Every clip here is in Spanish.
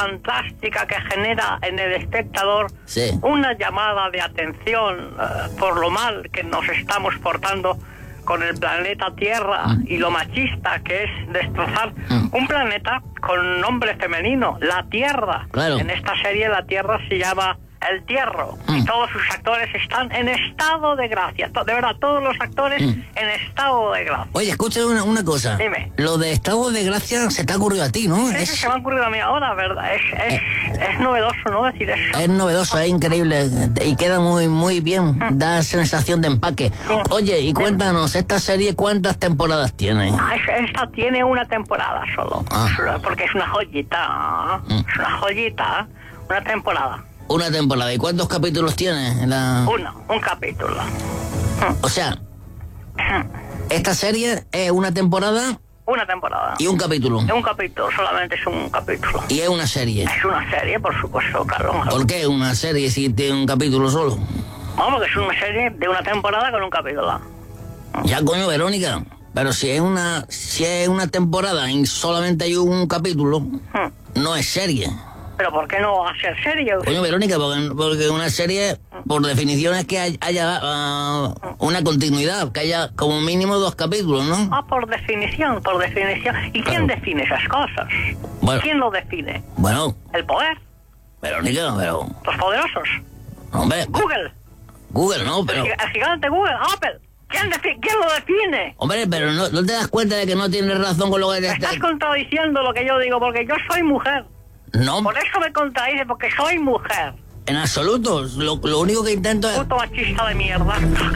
fantástica que genera en el espectador una llamada de atención por lo mal que nos estamos portando con el planeta Tierra y lo machista que es destrozar un planeta con nombre femenino, la Tierra. Claro. En esta serie la Tierra se llama El Tierro y todos sus actores están en estado de gracia. De verdad, todos los actores en estado de gracia. Oye, escucha una cosa. Dime. Lo de estado de gracia se te ha ocurrido a ti, ¿no? Sí, se me ha ocurrido a mí ahora, ¿verdad? Es novedoso, ¿no? Decir eso. Es novedoso, es increíble y queda muy bien. Da sensación de empaque. Oye, y cuéntanos, ¿esta serie cuántas temporadas tiene? Esta tiene una temporada solo. Porque es una joyita. Es una joyita. Una temporada. Una temporada. ¿Y cuántos capítulos tiene? Un capítulo. O sea, esta serie es una temporada. Una temporada. ¿Y un capítulo? Es un capítulo, solamente es un capítulo. ¿Y es una serie? Es una serie, por supuesto, Carlos. ¿Por qué una serie si tiene un capítulo solo? Vamos, que es una serie de una temporada con un capítulo. Ya, coño, Verónica. Pero si es una temporada y solamente hay un capítulo, no es serie. ¿Pero por qué no va a ser serie? Coño, Verónica, porque una serie, por definición, es que haya una continuidad, que haya como mínimo 2 capítulos, ¿no? Por definición. ¿Y quién define esas cosas? Bueno, ¿Quién lo define? Bueno. ¿El poder? Verónica, pero... ¿Los poderosos? Hombre... Google, no, pero... El gigante Google, Apple. ¿Quién lo define? Hombre, pero no te das cuenta de que no tienes razón con lo que te estás contradiciendo lo que yo digo, porque yo soy mujer. No. Por eso me contradice, porque soy mujer. En absoluto. Lo único que intento es... Puto machista de mierda.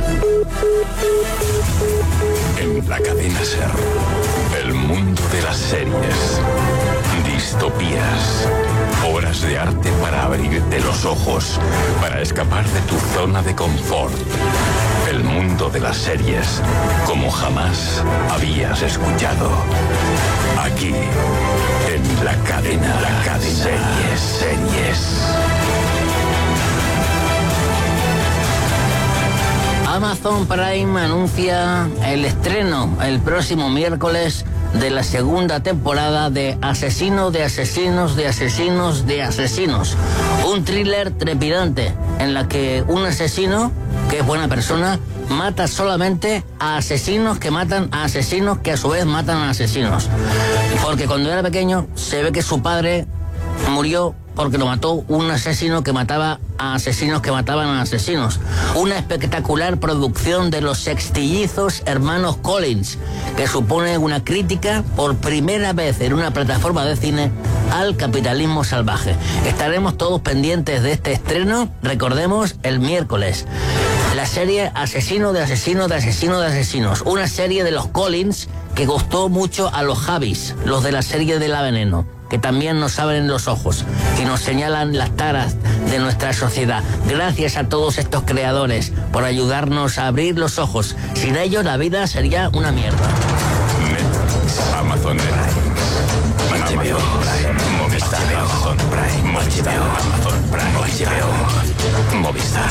En la cadena SER, el mundo de las series. Distopías. Obras de arte para abrirte los ojos, para escapar de tu zona de confort. El mundo de las series, como jamás habías escuchado. Aquí, en la cadena Series. Amazon Prime anuncia el estreno el próximo miércoles de la segunda temporada de Asesino de Asesinos de Asesinos de Asesinos. Un thriller trepidante en la que un asesino, que es buena persona, mata solamente a asesinos que matan a asesinos que a su vez matan a asesinos. Porque cuando era pequeño se ve que su padre murió porque lo mató un asesino que mataba a asesinos que mataban a asesinos. Una espectacular producción de los sextillizos hermanos Collins, que supone una crítica por primera vez en una plataforma de cine al capitalismo salvaje. Estaremos todos pendientes de este estreno, recordemos, el miércoles. La serie Asesino de Asesino de Asesino de Asesinos, una serie de los Collins que gustó mucho a los Javis, los de la serie de La Veneno, que también nos abren los ojos y nos señalan las taras de nuestra sociedad. Gracias a todos estos creadores por ayudarnos a abrir los ojos. Sin ellos la vida sería una mierda. Netflix, Amazon Prime, HBO, Movistar, Amazon Prime, Amazon Prime, HBO, Movistar.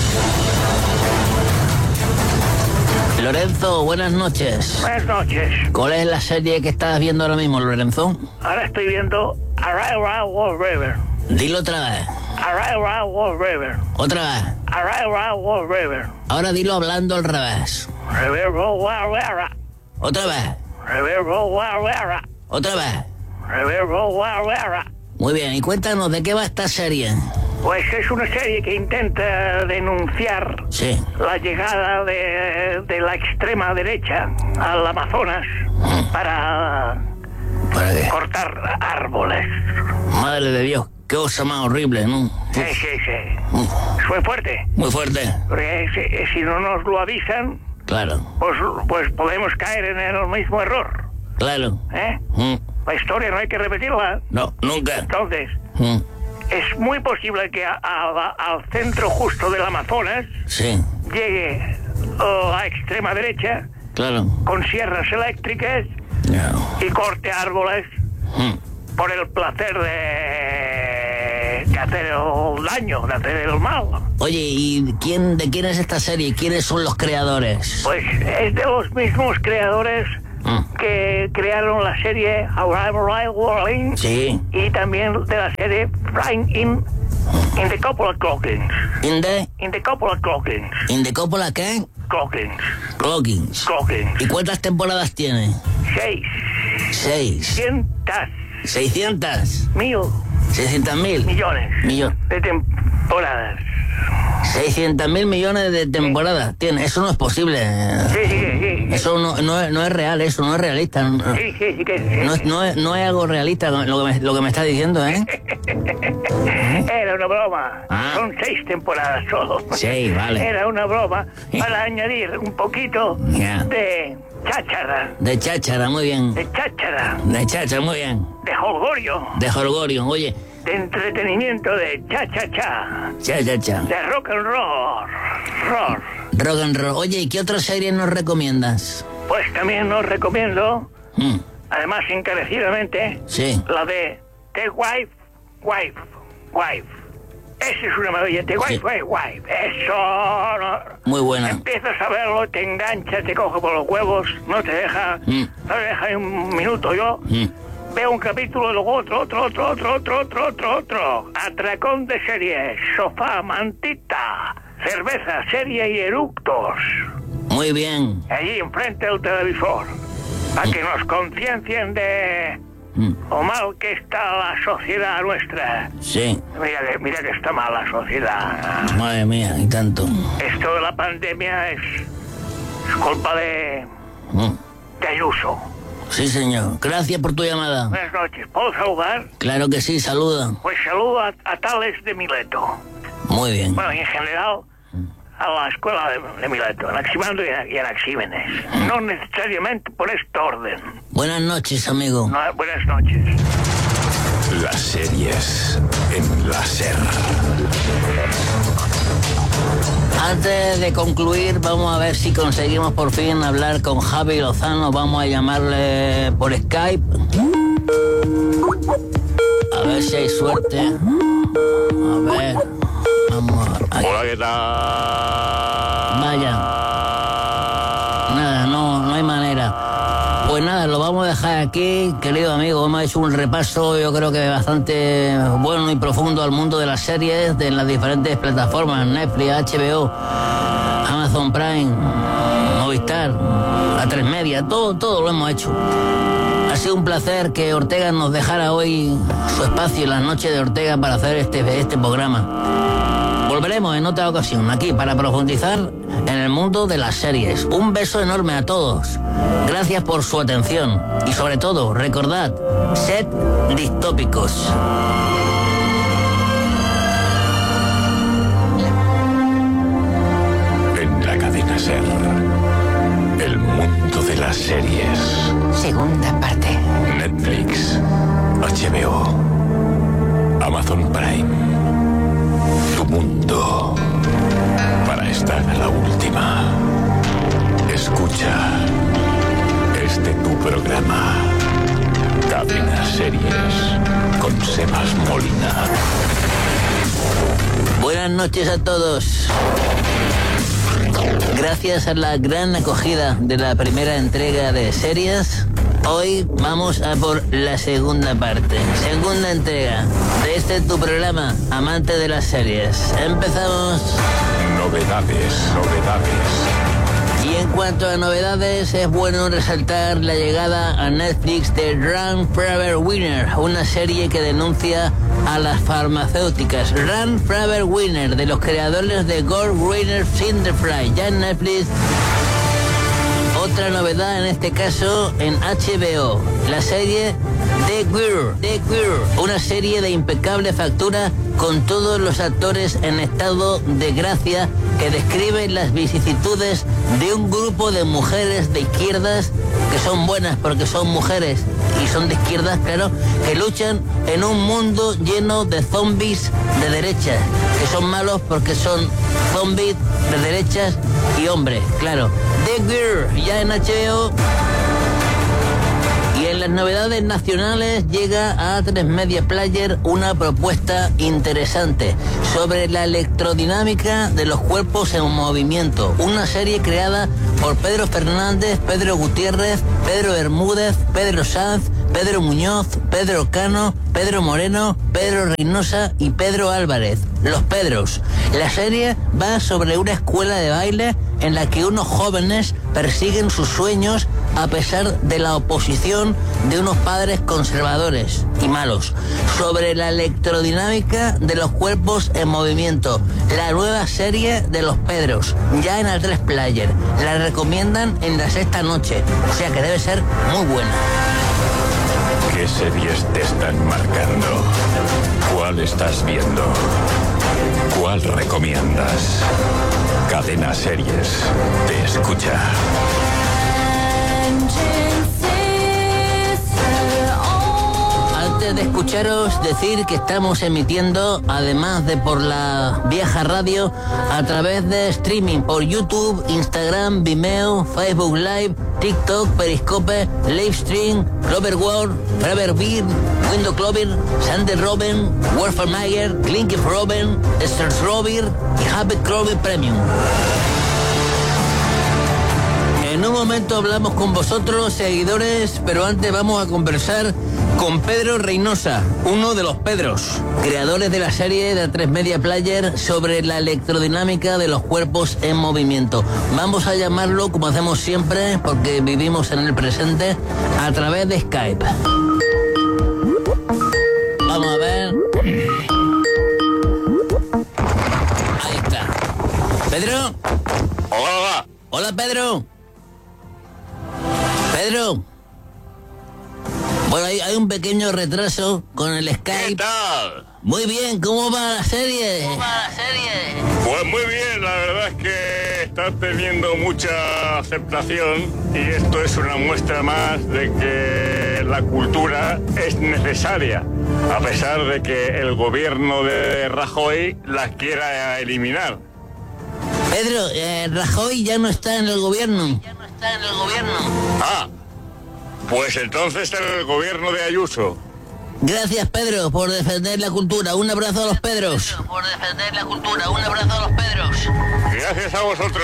Lorenzo, buenas noches. Buenas noches. ¿Cuál es la serie que estás viendo ahora mismo, Lorenzo? Ahora estoy viendo Arrival War River. Dilo otra vez. Arrival War River. Otra vez. Arrival War River. Ahora dilo hablando al revés. River War River. Otra vez. River War River. Otra vez. River War River. Muy bien, y cuéntanos, ¿de qué va esta serie? Pues es una serie que intenta denunciar la llegada de la extrema derecha al Amazonas para cortar árboles. Madre de Dios, qué cosa más horrible, ¿no? Sí. Fue fuerte. Muy fuerte. Porque si no nos lo avisan, claro, pues podemos caer en el mismo error. Claro. La historia no hay que repetirla. No, nunca. Entonces... Es muy posible que al centro justo del Amazonas llegue la extrema derecha con sierras eléctricas y corte árboles por el placer de hacer el daño, de hacer el mal. Oye, ¿y de quién es esta serie? ¿Quiénes son los creadores? Pues es de los mismos creadores que crearon la serie Arrival Warning. Sí. Y también de la serie Flying in the Coppola Clockings. ¿In the Coppola Clockings. ¿In the Coppola qué? Clockings. ¿Y cuántas temporadas tiene? 6. 600. 600.000 millones de temporadas. 600.000 millones de temporadas tiene. Eso no es posible. Sí. Eso no es real, eso no es realista. Sí. No es algo realista lo que me está diciendo, ¿eh? Era una broma. Son 6 temporadas solo. Sí, vale. Era una broma para añadir un poquito de cháchara. De cháchara, muy bien. De cháchara, muy bien. De jolgorio. Oye. De entretenimiento, de cha-cha-cha. Cha-cha-cha. De rock and roll. Rock and roll. Oye, ¿y qué otra serie nos recomiendas? Pues también nos recomiendo, además encarecidamente, la de The Wife. Esa es una maravilla. The Wife. Eso. No. Muy buena. Empiezas a verlo, te engancha, te coge por los huevos, no te deja ni un minuto. Yo veo un capítulo, luego otro. Atracón de series, sofá, mantita, cerveza, serie y eructos. Muy bien. Allí enfrente del televisor, para que nos conciencien de lo mal que está la sociedad nuestra. Sí. Mira que está mal la sociedad. Madre mía, y tanto. Esto de la pandemia es culpa de Ayuso. Sí, señor. Gracias por tu llamada. Buenas noches. ¿Puedo saludar? Claro que sí, saluda. Pues saludo a Tales de Mileto. Muy bien. Bueno, y en general a la escuela de Mileto, Anaximandro y Anaxímenes. No necesariamente por este orden. Buenas noches, amigo. No, buenas noches. Las series en la SER. Antes de concluir, vamos a ver si conseguimos por fin hablar con Javi Lozano. Vamos a llamarle por Skype. A ver si hay suerte. A ver. Vamos a... Hola, ¿qué tal? Vaya. Nada, no hay manera. Pues nada, lo vamos a dejar aquí, querido amigo. Hemos hecho un repaso, yo creo que bastante bueno y profundo al mundo de las series, de las diferentes plataformas, Netflix, HBO, Amazon Prime, Movistar, A3 Media, todo lo hemos hecho. Ha sido un placer que Ortega nos dejara hoy su espacio en las noches de Ortega para hacer este programa. Volveremos en otra ocasión aquí para profundizar en el mundo de las series. Un beso enorme a todos. Gracias por su atención. Y sobre todo, recordad, sed distópicos. En la cadena SER, el mundo de las series. Segunda parte. Netflix, HBO, Amazon Prime. Tu mundo para estar a la última. Escucha tu programa Cadena Series con Sebas Molina. Buenas noches a todos. Gracias a la gran acogida de la primera entrega de series, hoy vamos a por la segunda parte, segunda entrega de tu programa, amante de las series. Empezamos. Novedades. Y en cuanto a novedades, es bueno resaltar la llegada a Netflix de Run Forever Winner, una serie que denuncia a las farmacéuticas. Run Forever Winner, de los creadores de Gold Winner Cinderfly, ya en Netflix. Otra novedad en este caso en HBO, la serie The Queer, una serie de impecable factura con todos los actores en estado de gracia que describe las vicisitudes de un grupo de mujeres de izquierdas que son buenas porque son mujeres y son de izquierdas, claro, que luchan en un mundo lleno de zombies de derechas, que son malos porque son zombies de derechas y hombres, claro. The Queer, ya en HBO. Y en las novedades nacionales llega a A3 Media Player una propuesta interesante sobre la electrodinámica de los cuerpos en movimiento. Una serie creada por Pedro Fernández, Pedro Gutiérrez, Pedro Bermúdez, Pedro Sanz, Pedro Muñoz, Pedro Cano, Pedro Moreno, Pedro Reynosa y Pedro Álvarez. Los Pedros. La serie va sobre una escuela de baile en la que unos jóvenes persiguen sus sueños a pesar de la oposición de unos padres conservadores y malos. Sobre la electrodinámica de los cuerpos en movimiento. La nueva serie de Los Pedros, ya en A3 Player. La recomiendan en la sexta noche, o sea que debe ser muy buena. ¿Qué series te están marcando? ¿Cuál estás viendo? ¿Cuál recomiendas? Cadena Series te escucha. Antes de escucharos, decir que estamos emitiendo, además de por la vieja radio, a través de streaming por YouTube, Instagram, Vimeo, Facebook Live, TikTok, Periscope, Livestream, Clover World, Forever Beer, Window Clover, Sander Robin, Warfare Mayer, Clinky Robin, Stars Robin y Happy Clover Premium. En un momento hablamos con vosotros, seguidores, pero antes vamos a conversar con Pedro Reynosa, uno de los Pedros, creadores de la serie de A3 Media Player sobre la electrodinámica de los cuerpos en movimiento. Vamos a llamarlo, como hacemos siempre, porque vivimos en el presente, a través de Skype. Vamos a ver. Ahí está. ¿Pedro? Hola. Hola, Pedro. Pedro. Bueno, hay un pequeño retraso con el Skype. ¿Qué tal? Muy bien, ¿cómo va la serie? Pues muy bien, la verdad es que está teniendo mucha aceptación y esto es una muestra más de que la cultura es necesaria, a pesar de que el gobierno de Rajoy la quiera eliminar. Pedro, Rajoy ya no está en el gobierno. Ah, pues entonces el gobierno de Ayuso. Gracias, Pedro, por defender la cultura. Un abrazo a los Pedros. Gracias a vosotros.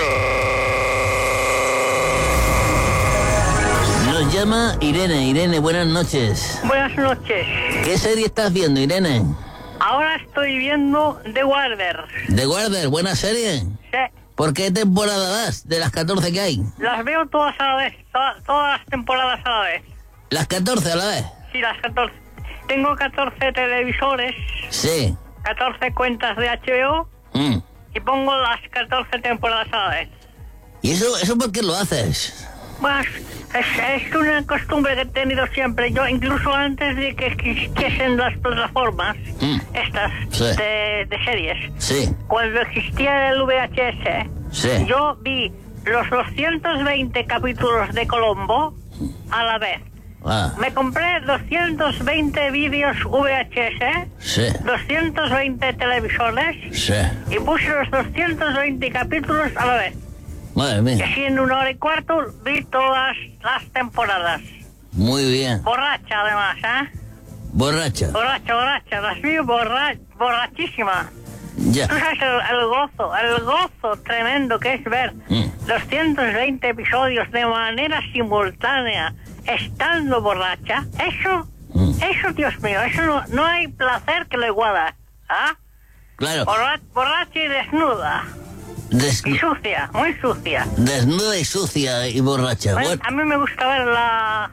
Nos llama Irene. Irene, buenas noches. Buenas noches. ¿Qué serie estás viendo, Irene? Ahora estoy viendo The Warder. The Warder, buena serie. Sí. ¿Por qué temporada vas de las 14 que hay? Las veo todas a la vez, todas las temporadas a la vez. ¿Las 14 a la vez? Sí, las 14. Tengo 14 televisores. Sí. 14 cuentas de HBO. Y pongo las 14 temporadas a la vez. ¿Y eso por qué lo haces? Pues es una costumbre que he tenido siempre. Yo, incluso antes de que existiesen las plataformas estas sí. de series, sí. Cuando existía el VHS, sí. Yo vi los 220 capítulos de Colombo a la vez. Ah. Me compré 220 vídeos VHS, sí. 220 televisores, sí. Y puse los 220 capítulos a la vez. Madre mía. Y así en 1 hora y cuarto vi todas las temporadas. Muy bien. Borracha además, Borracha. Las vi borrachísima. Ya. Tú sabes el gozo tremendo que es ver 220 episodios de manera simultánea, estando borracha. Eso, Dios mío, eso no hay placer que lo iguala. Claro. Borracha y desnuda. Y sucia, muy sucia. Desnuda y sucia y borracha. Bueno, a mí me gusta ver la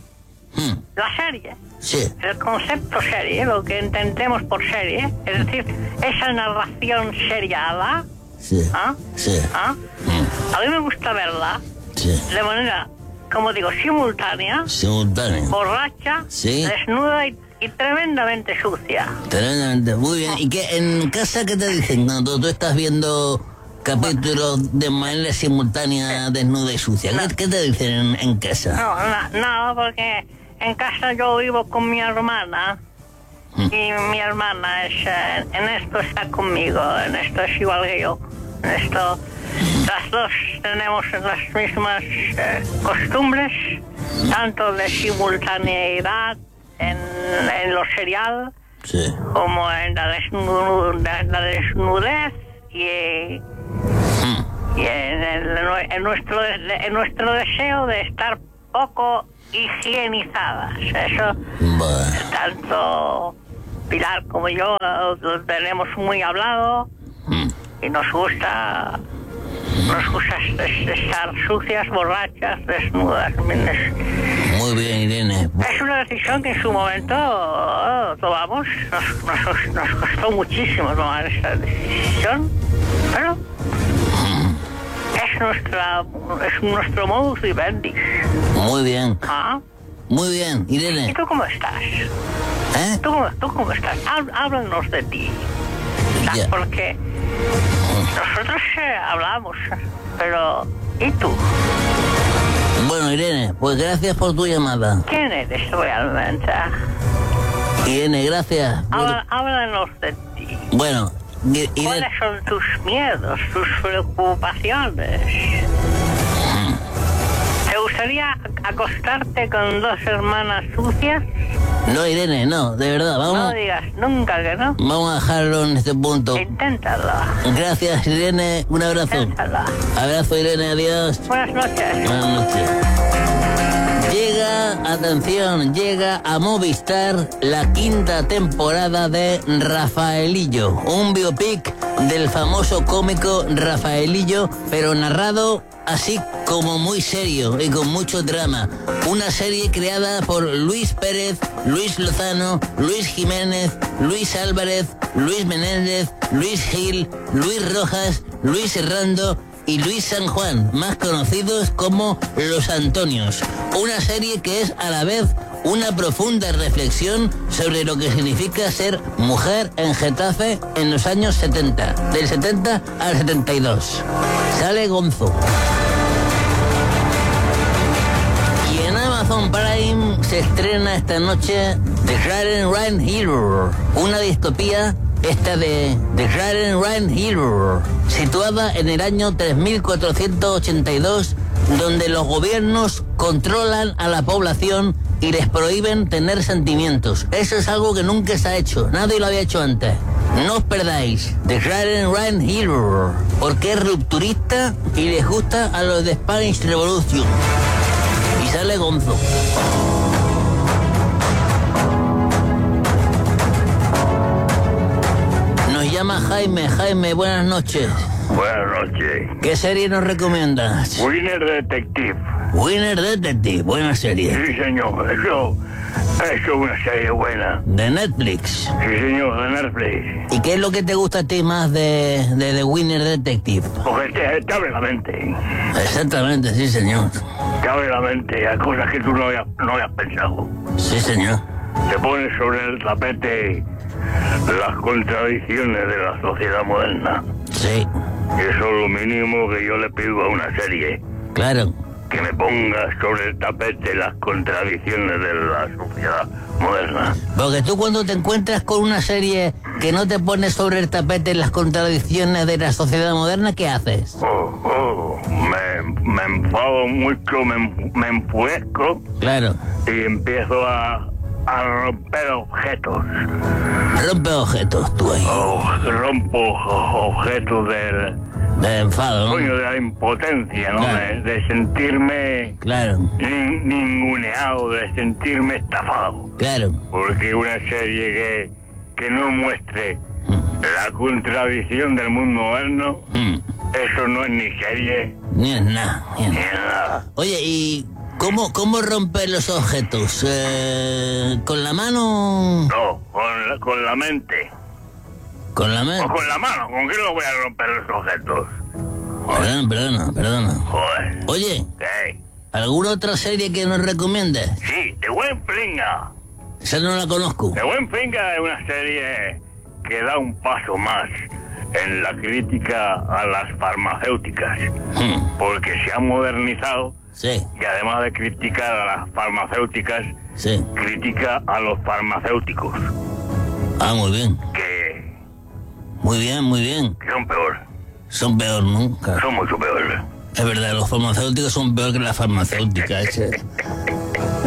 serie. Sí. El concepto serie, lo que entendemos por serie, es decir, esa narración seriada. Sí. Sí. A mí me gusta verla. Sí. De manera, como digo, simultánea. Borracha, sí. Desnuda y tremendamente sucia. Tremendamente, muy bien. ¿Y qué en casa qué te dicen cuando tú estás viendo capítulos de manera simultánea, desnuda y sucia? ¿Qué te dicen en casa? No, nada, porque en casa yo vivo con mi hermana. Y mi hermana en esto está conmigo, en esto es igual que yo. En esto las dos tenemos las mismas costumbres tanto de simultaneidad en lo serial, sí, como en la desnudez y en nuestro deseo de estar poco higienizadas. Eso, tanto Pilar como yo lo tenemos muy hablado y nos gusta estar sucias, borrachas, desnudas. Muy bien, Irene. Es una decisión que en su momento tomamos. Nos costó muchísimo tomar esa decisión, pero es nuestro modus vivendi. Muy bien. ¿Ah? Muy bien, Irene. ¿Y tú cómo estás? ¿Eh? ¿Tú cómo estás? Háblanos de ti. Ya. Porque nosotros hablamos, pero ¿y tú? Bueno, Irene, pues gracias por tu llamada. ¿Quién eres realmente? Irene, gracias. Háblanos de ti. Bueno, ¿cuáles son tus miedos, tus preocupaciones? ¿Te gustaría acostarte con dos hermanas sucias? No, Irene, no, de verdad, vamos. No digas nunca que no. Vamos a dejarlo en este punto. Inténtalo. Gracias, Irene, un abrazo. Inténtalo. Abrazo, Irene, adiós. Buenas noches. Buenas noches. Llega a Movistar la 5ª temporada de Rafaelillo, un biopic del famoso cómico Rafaelillo, pero narrado así como muy serio y con mucho drama. Una serie creada por Luis Pérez, Luis Lozano, Luis Jiménez, Luis Álvarez, Luis Menéndez, Luis Gil, Luis Rojas, Luis Herrando y Luis San Juan, más conocidos como Los Antonios. Una serie que es a la vez una profunda reflexión sobre lo que significa ser mujer en Getafe en los años 70, del 70 al 72. Sale Gonzo. Y en Amazon Prime se estrena esta noche The Crying Rain Hero, una distopía esta de The Crying Rain Hero, situada en el año 3482, donde los gobiernos controlan a la población y les prohíben tener sentimientos. Eso es algo que nunca se ha hecho, nadie lo había hecho antes. No os perdáis The Crying Rain Hero, porque es rupturista y les gusta a los de Spanish Revolution. Y sale Gonzo. Nos llama Jaime. Jaime, buenas noches. Buenas noches. ¿Qué serie nos recomiendas? Winner Detective. Winner Detective, buena serie. Sí, señor. Eso es una serie buena. De Netflix. Sí, señor, de Netflix. ¿Y qué es lo que te gusta a ti más de The Winner Detective? Porque te abre la mente. Exactamente, sí, señor. Te abre la mente a cosas que tú no habías pensado. Sí, señor. Te pones sobre el tapete las contradicciones de la sociedad moderna. Sí. Eso es lo mínimo que yo le pido a una serie. Claro. Que me pongas sobre el tapete las contradicciones de la sociedad moderna. Porque tú cuando te encuentras con una serie que no te pone sobre el tapete las contradicciones de la sociedad moderna, ¿qué haces? Me enfado mucho, me enfurezco. Claro. Y empiezo a romper objetos. Rompe objetos, tú ahí. Rompo objetos de enfado, ¿no? Coño, de la impotencia, ¿no? Claro. De sentirme... Claro. Ninguneado, de sentirme estafado. Claro. Porque una serie que no muestre la contradicción del mundo moderno, eso no es ni serie. Ni es nada. Ni es nada. Oye, ¿y cómo romper los objetos? ¿Con la mano? No, con la mente. ¿Con la mente? O con la mano, ¿con qué no voy a romper los objetos? Perdona. Joder. Oye, ¿Qué? ¿alguna otra serie que nos recomiendes? Sí, The Buen Pringa. Esa no la conozco. The Buen Pringa es una serie que da un paso más en la crítica a las farmacéuticas. Porque se ha modernizado. Sí. Y además de criticar a las farmacéuticas, sí, critica a los farmacéuticos. Ah, muy bien. Muy bien. Que son peor. Son peor, ¿no? Claro. Son mucho peor. Es verdad, los farmacéuticos son peor que las farmacéuticas.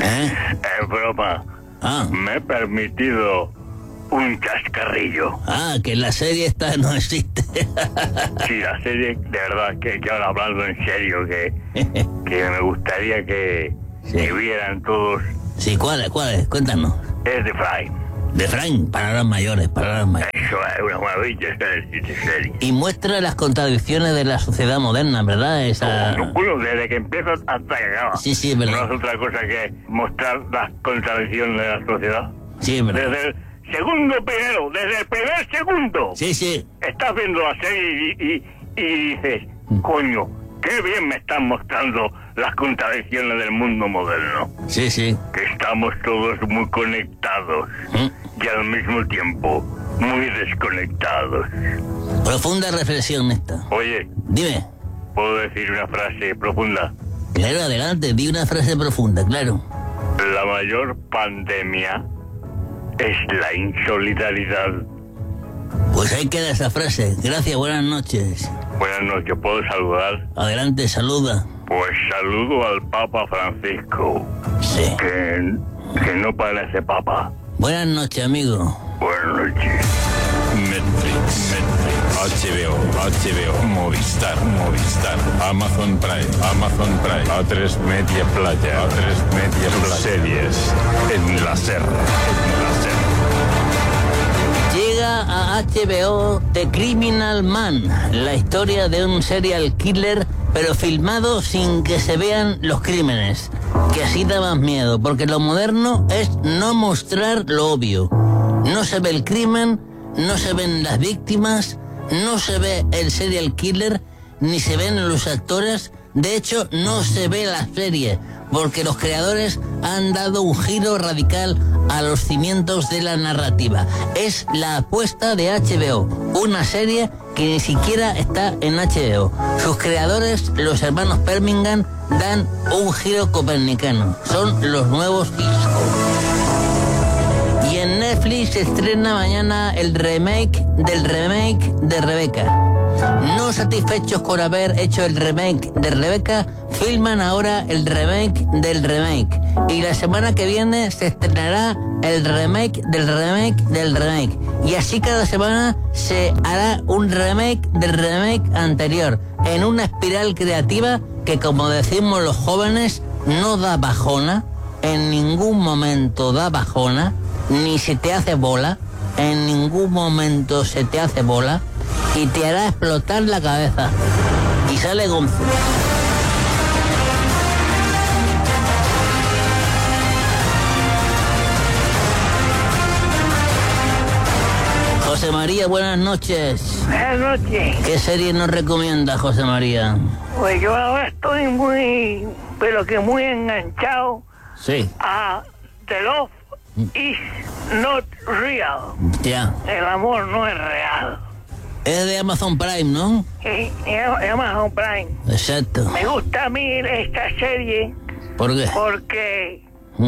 Es broma. Me he permitido un chascarrillo. Que la serie esta no existe. Sí, la serie, de verdad, que ahora hablando en serio, que me gustaría que vieran todos. Sí, ¿cuál es? Cuéntanos. Es de Fry. De Frank, para los mayores. Eso es una maravilla esa serie. Y muestra las contradicciones de la sociedad moderna, ¿verdad? Bueno, desde que empieza hasta que acaba. Sí, es verdad. No es otra cosa que mostrar las contradicciones de la sociedad. Sí, es verdad. Desde el desde el primer segundo. Sí. Estás viendo la serie y dices, coño, qué bien me están mostrando las contradicciones del mundo moderno. Sí. Que estamos todos muy conectados y al mismo tiempo muy desconectados. Profunda reflexión esta. Oye. Dime. ¿Puedo decir una frase profunda? Claro, adelante, di una frase profunda, claro. La mayor pandemia es la insolidaridad. Pues ahí queda esa frase. Gracias, buenas noches. Buenas noches, ¿puedo saludar? Adelante, saluda. Pues saludo al Papa Francisco. Sí. Que no parece papa. Buenas noches, amigo. Buenas noches. Netflix, HBO, Movistar, Amazon Prime, A3 Media Playa, series en la Ser. Llega a HBO The Criminal Man, la historia de un serial killer, pero filmado sin que se vean los crímenes, que así da más miedo, porque lo moderno es no mostrar lo obvio. No se ve el crimen, no se ven las víctimas, no se ve el serial killer, ni se ven los actores. De hecho, no se ve la serie, porque los creadores han dado un giro radical a los cimientos de la narrativa. Es la apuesta de HBO, una serie que ni siquiera está en HBO. Sus creadores, los hermanos Permingham, dan un giro copernicano. Son los nuevos Cisco. Y en Netflix se estrena mañana el remake de Rebeca. No satisfechos con haber hecho el remake de Rebeca, filman ahora el remake del remake. Y la semana que viene se estrenará el remake del remake del remake. Y así cada semana se hará un remake del remake anterior, en una espiral creativa que, como decimos los jóvenes, no da bajona, en ningún momento da bajona, ni se te hace bola, en ningún momento se te hace bola, y te hará explotar la cabeza. Y sale Gonzo. José María, buenas noches. Buenas noches. ¿Qué serie nos recomienda, José María? Pues yo ahora estoy muy enganchado. Sí. A The Love is Not Real. Ya. El amor no es real. Es de Amazon Prime, ¿no? Sí, Amazon Prime. Exacto. Me gusta a mí esta serie. ¿Por qué? Porque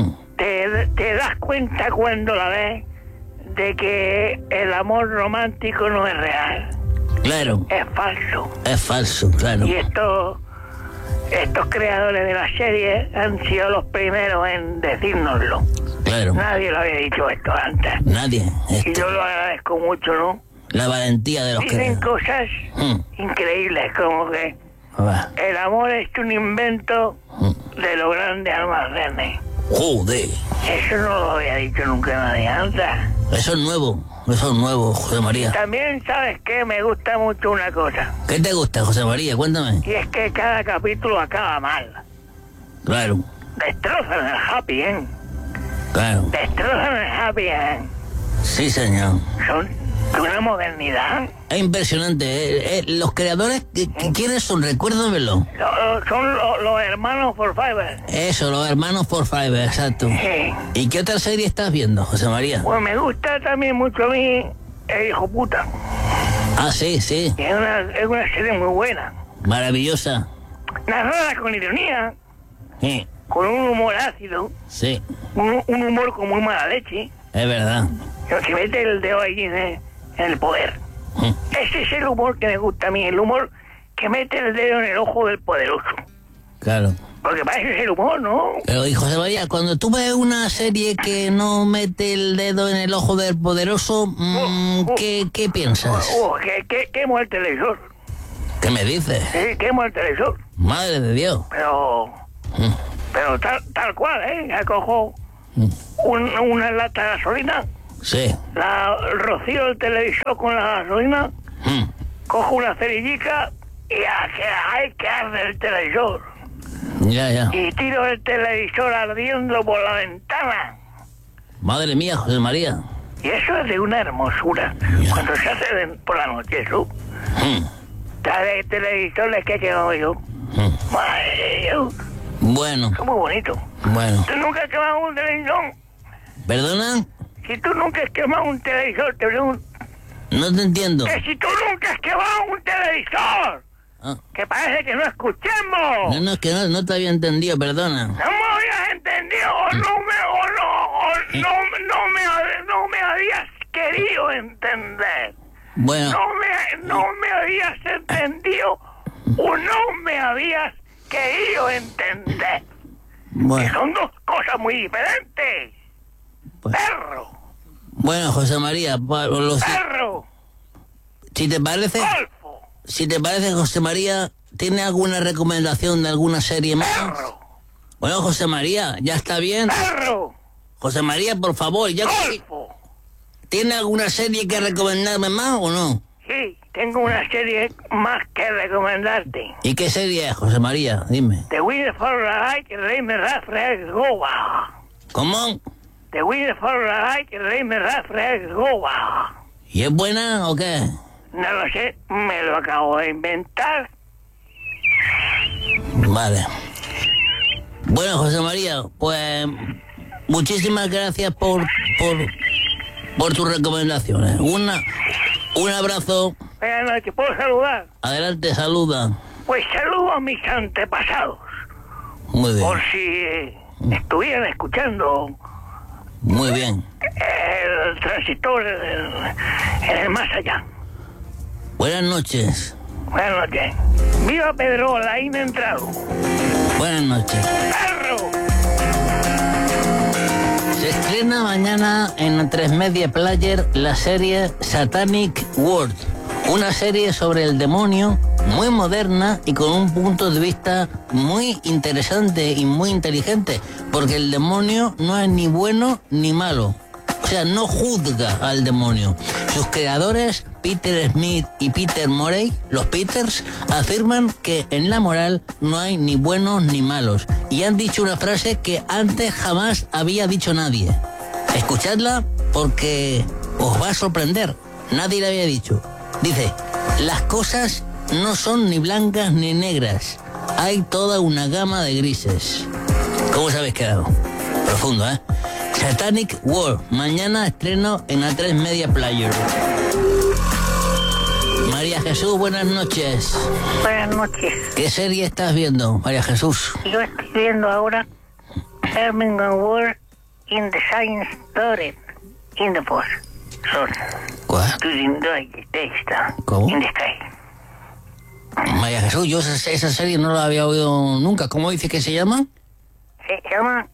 te das cuenta cuando la ves de que el amor romántico no es real. Claro. Es falso. Es falso, claro. Y estos creadores de la serie han sido los primeros en decírnoslo. Claro. Nadie lo había dicho esto antes. Nadie. Y yo lo agradezco mucho, ¿no? La valentía de los que... Dicen cosas increíbles, como que el amor es un invento de los grandes almacenes. Joder. Eso no lo había dicho nunca nadie antes. Eso es nuevo, José María. También, ¿sabes qué? Me gusta mucho una cosa. ¿Qué te gusta, José María? Cuéntame. Y es que cada capítulo acaba mal. Claro. Destrozan el happy end. Claro. Destrozan el happy end. Sí, señor. Son de una modernidad. Es impresionante. Los creadores, ¿quiénes son? Recuérdamelo. Son los hermanos Forsythe. Eso, los hermanos Forsythe, exacto. Sí. ¿Y qué otra serie estás viendo, José María? Pues me gusta también mucho a mí El Hijo Puta. Ah, sí. Es una serie muy buena. Maravillosa. Narrada con ironía. Sí. Con un humor ácido. Sí. Un humor con muy mala leche. Es verdad. Que mete el dedo ahí en el poder. Ese es el humor que me gusta a mí. El humor que mete el dedo en el ojo del poderoso. Claro. Porque parece ser humor, ¿no? Pero, hijo de María, cuando tú ves una serie que no mete el dedo en el ojo del poderoso, ¿qué piensas? Quemo el televisor. ¿Qué me dices? Sí, quemo el televisor. Madre de Dios. Pero tal cual, ¿eh? Ya cojo una lata de gasolina. Sí. La rocío el televisor con la gasolina. Cojo una cerillica y hay que arder el televisor. Ya. Y tiro el televisor ardiendo por la ventana. Madre mía, José María. Y eso es de una hermosura. Ya. Cuando se hace por la noche, eso. Tal televisores que he quemado yo. Madre Dios. Bueno. Es muy bonito. Bueno. ¿Tú nunca has quemado un televisor? ¿Perdona? Si tú nunca has quemado un televisor, te pregunto. No te entiendo. Que si tú nunca has quemado un televisor. Que parece que no escuchemos. No, es que no te había entendido, perdona. No me habías entendido no me habías querido entender. Bueno. No me habías entendido o no me habías querido entender. Bueno. Que son dos cosas muy diferentes. Pues, perro. Bueno, José María, perro. Si te parece... Golfo. Si te parece, José María, ¿tiene alguna recomendación de alguna serie más? Perro. Bueno, José María, ya está bien. Perro. José María, por favor, ya... Golfo. ¿Tiene alguna serie que recomendarme más o no? Sí, tengo una serie más que recomendarte. ¿Y qué serie es, José María? Dime. The Winner for the Light, el rey me rafre goba. ¿Cómo? The Winner for the Light, el rey me rafre goba. ¿Y es buena o qué? No lo sé, me lo acabo de inventar. Vale. Bueno, José María, pues muchísimas gracias por tus recomendaciones. Un abrazo. Buenas noches, ¿puedo saludar? Adelante, saluda. Pues saludo a mis antepasados. Muy bien. Por si estuvieran escuchando. Muy bien. El transitor en el más allá. Buenas noches. Buenas noches. Viva Pedrola, entrado. Buenas noches. ¡Perro! Se estrena mañana en 3 Media Player la serie Satanic World, una serie sobre el demonio muy moderna y con un punto de vista muy interesante y muy inteligente, porque el demonio no es ni bueno ni malo. O sea, no juzga al demonio. Sus creadores, Peter Smith y Peter Morey, los Peters, afirman que en la moral no hay ni buenos ni malos. Y han dicho una frase que antes jamás había dicho nadie. Escuchadla porque os va a sorprender. Nadie la había dicho. Dice, las cosas no son ni blancas ni negras. Hay toda una gama de grises. ¿Cómo os habéis quedado? Profundo, ¿eh? Satanic World, mañana estreno en A3 Media Player. María Jesús, buenas noches. Buenas noches. ¿Qué serie estás viendo, María Jesús? Yo estoy viendo ahora Birmingham World in the Science Story in the Force. ¿Cuál? ¿Cómo? In the Sky. María Jesús, yo esa serie no la había oído nunca. ¿Cómo dice que se llama? Se llama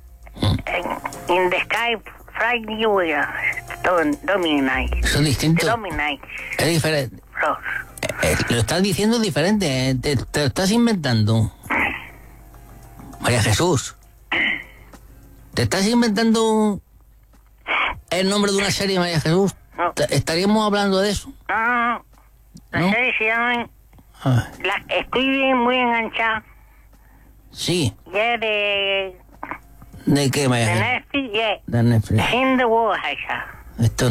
In the Sky Friday Dominate. Son distintos. Dominate. Es diferente. Lo estás diciendo diferente. Te estás inventando. María Jesús. ¿Te estás inventando el nombre de una serie, María Jesús? No. ¿Estaríamos hablando de eso? No. La serie se llama... Estoy bien, muy enganchada. Sí. Ya de... ¿De qué, María Jesús? De Netflix, ya. De Netflix. In the World, esa. Esto no.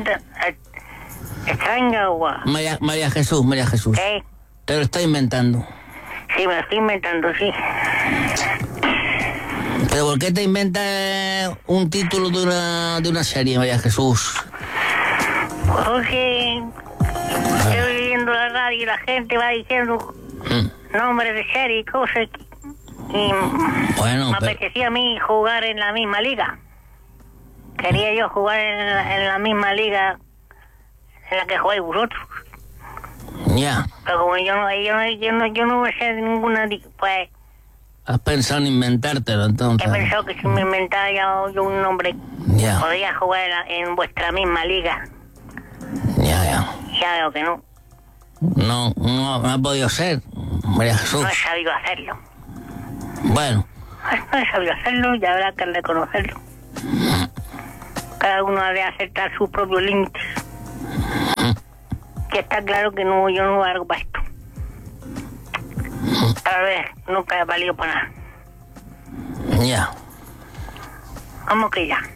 Extraño World. María Jesús. ¿Qué? Te lo estás inventando. Sí, me lo estoy inventando, sí. ¿Pero por qué te inventas un título de una serie, María Jesús? Porque estoy viendo la radio y la gente va diciendo nombres de serie y cosas. Y bueno, me apetecía a mí jugar en la misma liga. Quería yo jugar en la misma liga en la que jugáis vosotros. Ya. Pero como yo no me sé ninguna, pues ¿Has pensado en inventártelo entonces? He pensado que si me inventara yo un nombre, podría jugar en vuestra misma liga. Ya. Ya veo que no. No ha podido ser, María Jesús. No he sabido hacerlo. Bueno. No he sabido hacerlo y habrá que reconocerlo. Cada uno ha de aceptar sus propios límites. Que está claro que no, yo no valgo para esto. Tal vez nunca he valido para nada. Ya. ¿Cómo que ya?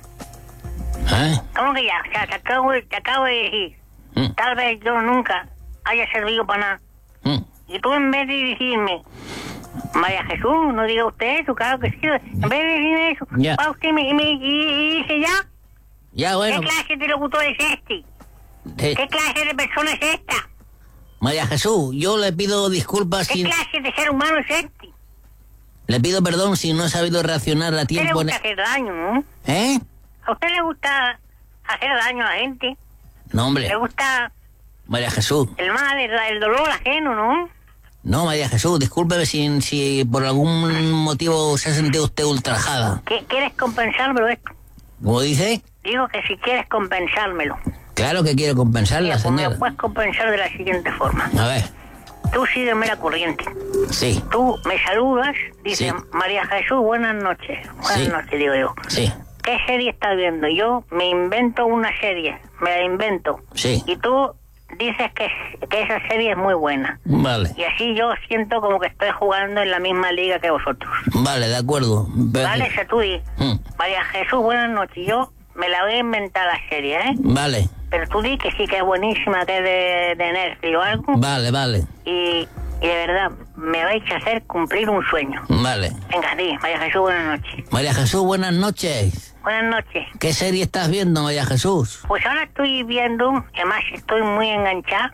¿Cómo que ya? O sea, te acabo de decir. Tal vez yo nunca haya servido para nada. Y tú en vez de decirme, María Jesús, no diga usted eso, claro que sí. En vez de decirme eso, va usted y dice ya. Ya, bueno. ¿Qué clase de locutor es este? ¿Qué clase de persona es esta? María Jesús, yo le pido disculpas ¿Qué clase de ser humano es este? Le pido perdón si no he sabido reaccionar a tiempo. A usted le gusta hacer daño, ¿no? ¿A usted le gusta hacer daño a la gente? No, hombre. ¿Le gusta... María Jesús. El mal, el dolor ajeno, ¿no? No, María Jesús, discúlpeme si por algún motivo se ha sentido usted ultrajada. ¿Quieres compensármelo esto? ¿Cómo dice? Digo que si quieres compensármelo. Claro que quiero compensarla, señora. Me lo puedes compensar de la siguiente forma. A ver. Tú sígueme la corriente. Sí. Tú me saludas, dices, sí. María Jesús, buenas noches. Buenas noches, digo yo. Sí. ¿Qué serie estás viendo? Yo me invento una serie, me la invento. Sí. Y tú dices que esa serie es muy buena. Vale. Y así yo siento como que estoy jugando en la misma liga que vosotros. Vale, de acuerdo. Vale, se tú di. María Jesús, buenas noches. Yo me la voy a inventar la serie, ¿eh? Vale. Pero tú di que sí que es buenísima, que es de Netflix o algo. Vale. Y de verdad, me vais a hacer cumplir un sueño. Vale. Venga, di, María Jesús, buenas noches. María Jesús, buenas noches. Buenas noches. ¿Qué serie estás viendo, María Jesús? Pues ahora estoy viendo, además estoy muy enganchada,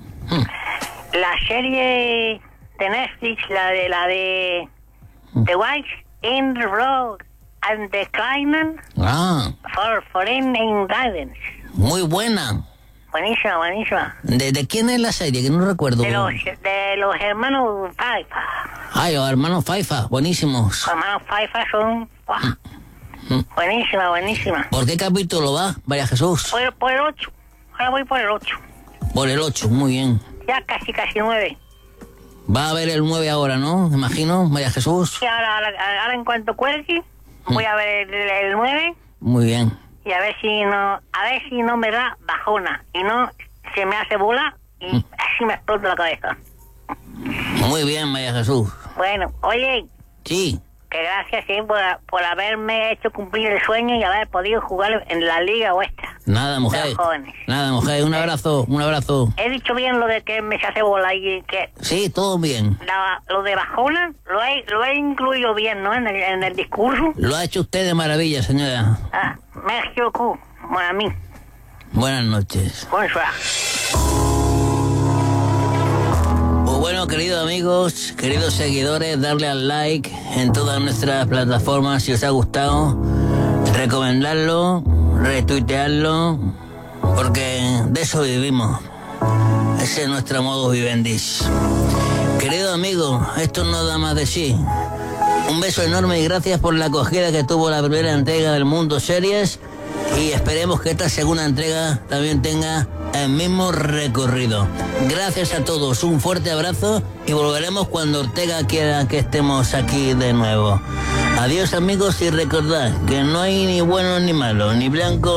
la serie de Netflix, la de The White in the Road and the Climate for Foreign Guidance. Muy buena. Buenísima. ¿De quién es la serie? Que no recuerdo. De los hermanos Pfeiffer. Ay, los hermanos Pfeiffer, buenísimos. Los hermanos Pfeiffer son... Buenísima. ¿Por qué capítulo va, María Jesús? Por el 8. Ahora voy por el 8. Por el 8, muy bien. Ya casi 9. Va a ver el 9 ahora, ¿no? Me imagino, María Jesús. Sí, ahora en cuanto cuelgue, voy a ver el 9. Muy bien. Y a ver si no me da bajona. Y no se me hace bola y así me explota la cabeza. Muy bien, María Jesús. Bueno, oye. Sí. Que gracias por haberme hecho cumplir el sueño y haber podido jugar en la liga vuestra. Nada, mujer. Nada, mujer. Un abrazo. He dicho bien lo de que me se hace bola y que... Sí, todo bien. Lo de bajona lo he incluido bien, ¿no? En el discurso. Lo ha hecho usted de maravilla, señora. Merci beaucoup, mon ami. Buenas noches. Bonsoir. Bueno, queridos amigos, queridos seguidores, darle al like en todas nuestras plataformas si os ha gustado, recomendarlo, retuitearlo, porque de eso vivimos. Ese es nuestro modo vivendis. Queridos amigos, esto no da más de sí. Un beso enorme y gracias por la acogida que tuvo la primera entrega del Mundo Series y esperemos que esta segunda entrega también tenga el mismo recorrido. Gracias a todos, un fuerte abrazo y volveremos cuando Ortega quiera que estemos aquí de nuevo. Adiós amigos y recordad que no hay ni buenos ni malos, ni blancos